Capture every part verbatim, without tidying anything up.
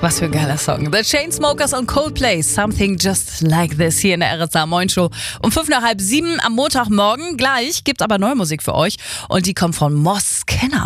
Was für ein geiler Song. The Chainsmokers und Coldplay, Something Just Like This hier in der R S A Moin Show. Um fünf nach halb sieben am Montagmorgen. Gleich gibt's aber neue Musik für euch und die kommt von Moss Kenner.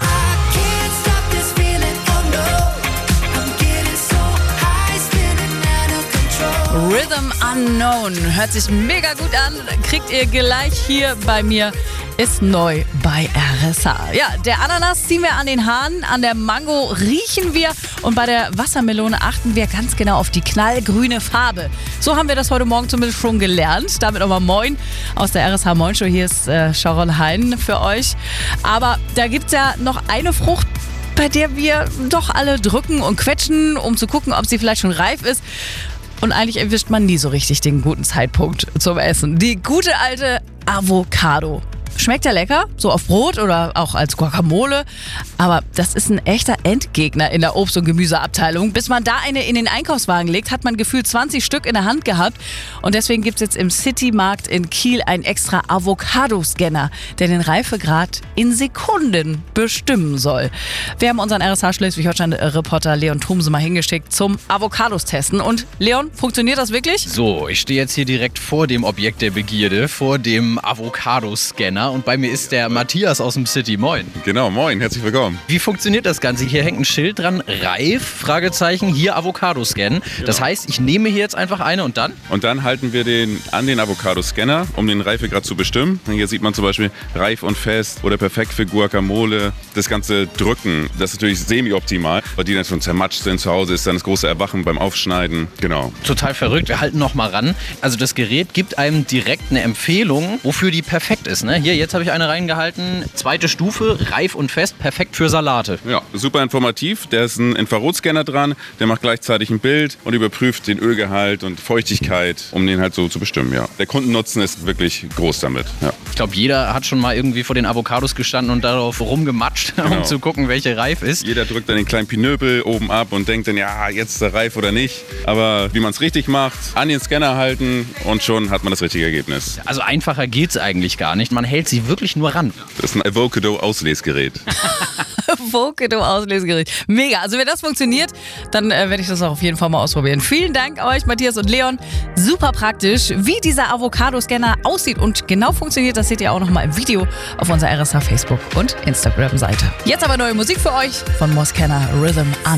Rhythm Unknown. Hört sich mega gut an. Kriegt ihr gleich hier bei mir. Ist neu bei R S A. Ja, der Ananas ziehen wir an den Haaren, an der Mango riechen wir und bei der Wassermelone achten wir ganz genau auf die knallgrüne Farbe. So haben wir das heute Morgen zumindest schon gelernt. Damit nochmal Moin aus der R S A Moin Show. Hier ist äh, Sharon Hein für euch. Aber da gibt's ja noch eine Frucht, bei der wir doch alle drücken und quetschen, um zu gucken, ob sie vielleicht schon reif ist. Und eigentlich erwischt man nie so richtig den guten Zeitpunkt zum Essen. Die gute alte Avocado. Schmeckt ja lecker, so auf Brot oder auch als Guacamole. Aber das ist ein echter Endgegner in der Obst- und Gemüseabteilung. Bis man da eine in den Einkaufswagen legt, hat man gefühlt zwanzig Stück in der Hand gehabt. Und deswegen gibt es jetzt im City-Markt in Kiel einen extra Avocado-Scanner, der den Reifegrad in Sekunden bestimmen soll. Wir haben unseren R S A Schleswig-Holstein-Reporter Leon Thomse mal hingeschickt zum Avocados testen. Und Leon, funktioniert das wirklich? So, ich stehe jetzt hier direkt vor dem Objekt der Begierde, vor dem Avocado-Scanner. Und bei mir ist der Matthias aus dem City. Moin. Genau, moin, herzlich willkommen. Wie funktioniert das Ganze? Hier hängt ein Schild dran, reif, Fragezeichen, hier Avocado-Scan. Genau. Das heißt, ich nehme hier jetzt einfach eine und dann? Und dann halten wir den an den Avocado-Scanner, um den Reifegrad zu bestimmen. Hier sieht man zum Beispiel reif und fest oder perfekt für Guacamole. Das ganze Drücken, das ist natürlich semi-optimal, weil die dann schon zermatscht sind. Zu Hause ist dann das große Erwachen beim Aufschneiden. Genau. Total verrückt. Wir halten noch mal ran. Also das Gerät gibt einem direkt eine Empfehlung, wofür die perfekt ist. Ne? Hier, jetzt habe ich eine reingehalten. Zweite Stufe, reif und fest, perfekt für Salate. Ja, super informativ. Da ist ein Infrarotscanner dran, der macht gleichzeitig ein Bild und überprüft den Ölgehalt und Feuchtigkeit, um den halt so zu bestimmen. Ja. Der Kundennutzen ist wirklich groß damit. Ja. Ich glaube, jeder hat schon mal irgendwie vor den Avocados gestanden und darauf rumgematscht, genau, um zu gucken, welche reif ist. Jeder drückt dann den kleinen Pinöpel oben ab und denkt dann, ja, jetzt ist er reif oder nicht. Aber wie man es richtig macht, an den Scanner halten und schon hat man das richtige Ergebnis. Also einfacher geht es eigentlich gar nicht. Man hält sie wirklich nur ran. Das ist ein Avocado-Auslesgerät. Avocado-Auslesgerät. Mega. Also wenn das funktioniert, dann äh, werde ich das auch auf jeden Fall mal ausprobieren. Vielen Dank euch, Matthias und Leon. Super praktisch, wie dieser Avocado-Scanner aussieht und genau funktioniert, das seht ihr auch noch mal im Video auf unserer R S A Facebook und Instagram-Seite. Jetzt aber neue Musik für euch von Moss Kenner, Rhythm Unknown.